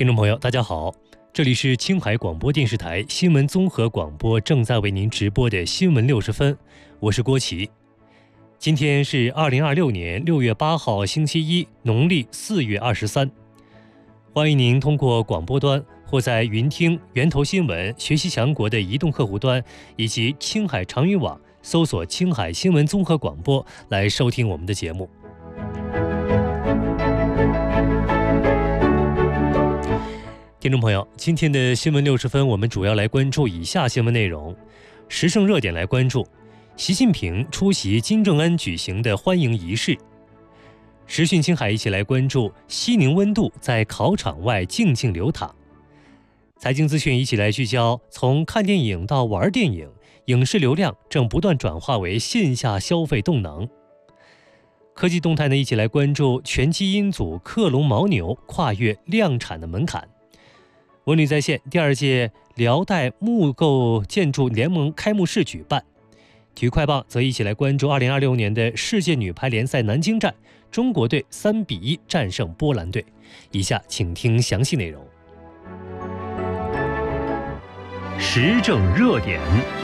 听众朋友，大家好，这里是青海广播电视台新闻综合广播正在为您直播的新闻60分，我是郭琦。今天是2026年6月8号星期一，农历4月23。欢迎您通过广播端或在云听、源头新闻、学习强国的移动客户端以及青海长语网搜索青海新闻综合广播来收听我们的节目。听众朋友，今天的新闻60分，我们主要来关注以下新闻内容。时政热点来关注，习近平出席金正恩举行的欢迎仪式。时讯青海一起来关注西宁温度在考场外静静流淌。财经资讯一起来聚焦，从看电影到玩电影，影视流量正不断转化为线下消费动能。科技动态呢，一起来关注全基因组克隆牦牛跨越量产的门槛。文旅在线第2届辽代木构建筑联盟开幕式举办。体育快报则一起来关注2026年的世界女排联赛南京站，中国队3-1战胜波兰队。以下请听详细内容。时政热点。